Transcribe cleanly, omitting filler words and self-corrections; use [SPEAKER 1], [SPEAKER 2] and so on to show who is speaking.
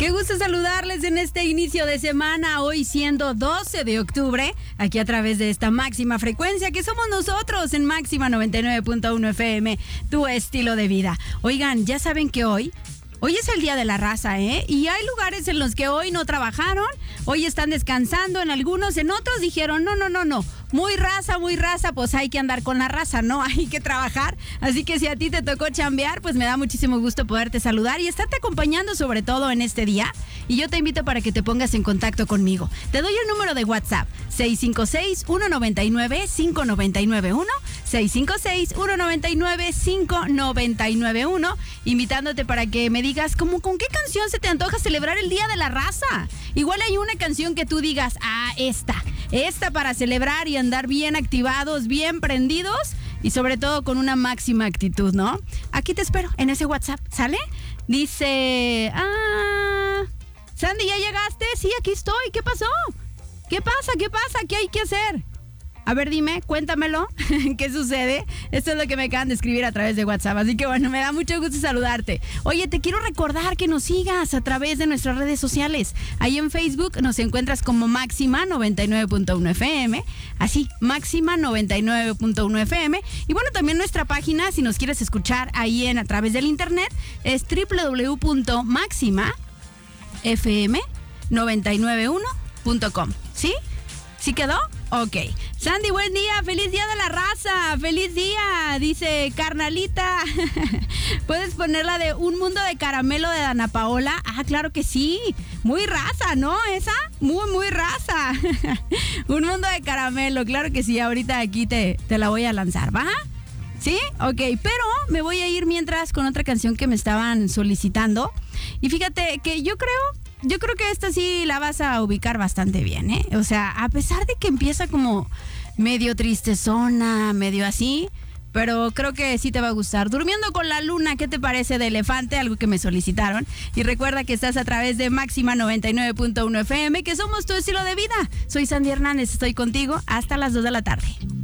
[SPEAKER 1] Qué gusto saludarles en este inicio de semana, hoy siendo 12 de octubre, aquí a través de esta máxima frecuencia que somos nosotros en Máxima 99.1 FM, tu estilo de vida. Oigan, ya saben que hoy es el Día de la Raza, ¿eh? Y hay lugares en los que hoy no trabajaron, hoy están descansando en algunos, en otros dijeron, no. Muy raza, pues hay que andar con la raza, ¿no? Hay que trabajar. Así que si a ti te tocó chambear, pues me da muchísimo gusto poderte saludar y estarte acompañando sobre todo en este día. Y yo te invito para que te pongas en contacto conmigo. Te doy el número de WhatsApp, 656-199-5991, 656-199-5991, invitándote para que me digas con qué canción se te antoja celebrar el Día de la Raza. Igual hay una canción que tú digas, esta para celebrar y andar bien activados, bien prendidos y sobre todo con una máxima actitud, ¿no? Aquí te espero en ese WhatsApp, ¿sale? Dice, Sandy, ¿ya llegaste? Sí, aquí estoy. ¿Qué pasó? ¿Qué pasa? ¿Qué hay que hacer? A ver, dime, cuéntamelo. ¿Qué sucede? Esto es lo que me acaban de escribir a través de WhatsApp. Así que bueno, me da mucho gusto saludarte. Oye, te quiero recordar que nos sigas a través de nuestras redes sociales. Ahí en Facebook nos encuentras como Máxima 99.1 FM. Así, Máxima 99.1 FM. Y bueno, también nuestra página, si nos quieres escuchar ahí a través del internet, es www.maximafm991.com. ¿Sí? ¿Sí quedó? Ok. Sandy, buen día. Feliz Día de la Raza. Feliz día. Dice Carnalita. ¿Puedes ponerla de Un Mundo de Caramelo de Dana Paola? Claro que sí. Muy raza, ¿no? Esa. Muy raza. Un Mundo de Caramelo. Claro que sí. Ahorita aquí te la voy a lanzar. ¿Va? ¿Sí? Ok. Pero me voy a ir mientras con otra canción que me estaban solicitando. Y fíjate que yo creo que esta sí la vas a ubicar bastante bien, ¿eh? O sea, a pesar de que empieza como medio tristezona, medio así, pero creo que sí te va a gustar. Durmiendo con la Luna, ¿qué te parece de Elefante? Algo que me solicitaron. Y recuerda que estás a través de Máxima 99.1 FM, que somos tu estilo de vida. Soy Sandy Hernández, estoy contigo hasta las 2 de la tarde.